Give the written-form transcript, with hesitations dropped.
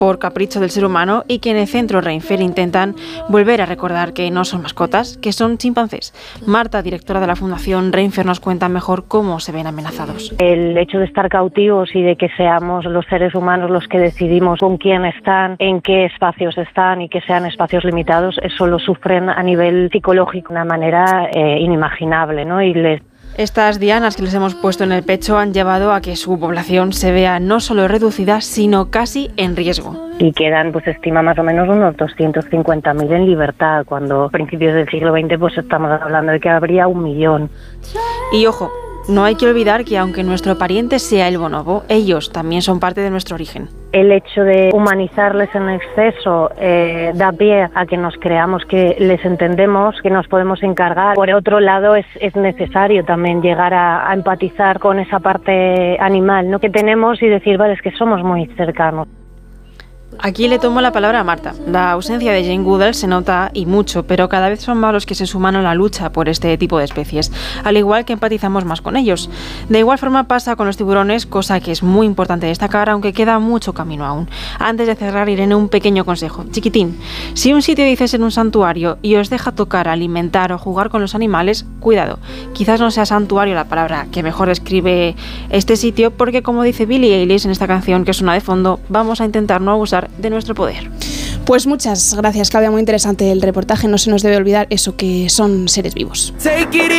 por capricho del ser humano y que en el Centro Reinfer intentan volver a recordar que no son mascotas, que son chimpancés. Marta, directora de la Fundación Reinfer, nos cuenta mejor cómo se ven amenazados. El hecho de estar cautivos y de que seamos los seres humanos los que decidimos con quién están, en qué espacios están y que sean espacios limitados, eso lo sufren a nivel psicológico de una manera inimaginable, ¿no? Estas dianas que les hemos puesto en el pecho han llevado a que su población se vea no solo reducida, sino casi en riesgo. Y quedan, pues estima más o menos unos 250.000 en libertad, cuando a principios del siglo XX pues estamos hablando de que habría 1 millón. Y ojo, no hay que olvidar que aunque nuestro pariente sea el bonobo, ellos también son parte de nuestro origen. El hecho de humanizarles en exceso da pie a que nos creamos que les entendemos, que nos podemos encargar. Por otro lado, es necesario también llegar a empatizar con esa parte animal, ¿no?, que tenemos y decir, vale, es que somos muy cercanos. Aquí le tomo la palabra a Marta. La ausencia de Jane Goodall se nota y mucho, pero cada vez son más los que se suman a la lucha por este tipo de especies, al igual que empatizamos más con ellos. De igual forma pasa con los tiburones, cosa que es muy importante destacar, aunque queda mucho camino aún. Antes de cerrar, Irene, un pequeño consejo. Chiquitín, si un sitio dice ser un santuario y os deja tocar, alimentar o jugar con los animales, cuidado. Quizás no sea santuario la palabra que mejor describe este sitio, porque como dice Billie Eilish en esta canción que suena de fondo, vamos a intentar no abusar de nuestro poder. Pues muchas gracias, Claudia, muy interesante el reportaje. No se nos debe olvidar eso, que son seres vivos.